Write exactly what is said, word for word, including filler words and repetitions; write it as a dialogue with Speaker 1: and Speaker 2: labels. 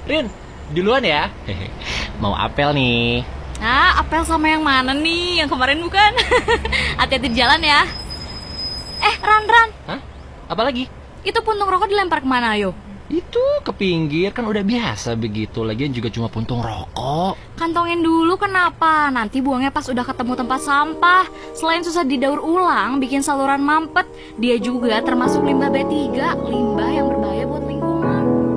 Speaker 1: Rin, duluan ya. Mau apel nih.
Speaker 2: Ah, apel sama yang mana nih? Yang kemarin bukan? Hati-hati di jalan ya. Eh, Ran, Ran.
Speaker 1: Hah? Apa lagi?
Speaker 2: Itu puntung rokok dilempar kemana, ayo?
Speaker 1: Itu ke pinggir, kan udah biasa begitu. Lagian juga cuma puntung rokok.
Speaker 2: Kantongin dulu kenapa? Nanti buangnya pas udah ketemu tempat sampah. Selain susah didaur ulang, bikin saluran mampet, dia juga termasuk limbah B tiga, limbah yang berbahaya buat